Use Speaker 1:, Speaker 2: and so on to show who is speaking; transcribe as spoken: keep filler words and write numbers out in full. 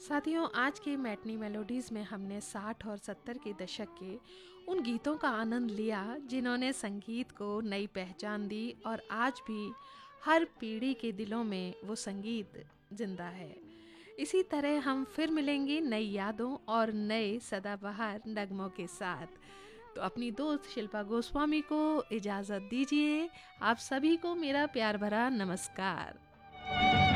Speaker 1: साथियों, आज की मैटनी मेलोडीज़ में हमने साठ और सत्तर के दशक के उन गीतों का आनंद लिया जिन्होंने संगीत को नई पहचान दी और आज भी हर पीढ़ी के दिलों में वो संगीत जिंदा है। इसी तरह हम फिर मिलेंगे नई यादों और नए सदाबहार नगमों के साथ। तो अपनी दोस्त शिल्पा गोस्वामी को इजाज़त दीजिए। आप सभी को मेरा प्यार भरा नमस्कार।